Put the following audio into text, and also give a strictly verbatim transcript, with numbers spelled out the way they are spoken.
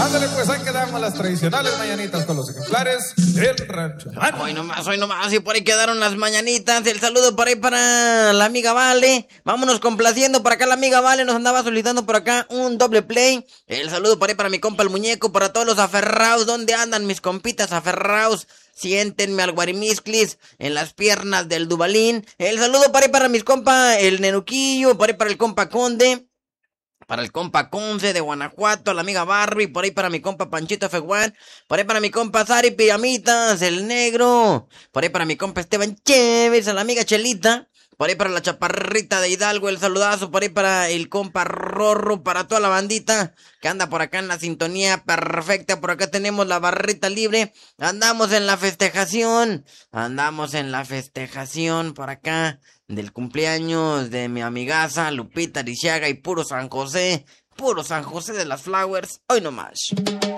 Ándale, pues ahí quedamos las tradicionales mañanitas con los ejemplares del rancho. Hoy nomás, hoy nomás, y por ahí quedaron las mañanitas. El saludo por ahí para la amiga Vale. Vámonos complaciendo. Por acá la amiga Vale nos andaba solicitando por acá un doble play. El saludo por ahí para mi compa el muñeco, para todos los aferrados. ¿Dónde andan mis compitas aferrados? Siéntenme al guarimisclis en las piernas del Dubalín. El saludo por ahí para mis compa el Nenuquillo, por ahí para el compa Conde, para el compa Conce de Guanajuato, la amiga Barbie, por ahí para mi compa Panchito Feguán, por ahí para mi compa Sari Pijamitas, el negro, por ahí para mi compa Esteban Chévez, a la amiga Chelita, por ahí para la chaparrita de Hidalgo, el saludazo, por ahí para el compa Rorro, para toda la bandita que anda por acá en la sintonía perfecta. Por acá tenemos la barrita libre, andamos en la festejación, andamos en la festejación por acá del cumpleaños de mi amigaza Lupita Lisiaga y puro San José, puro San José de las Flowers, hoy nomás.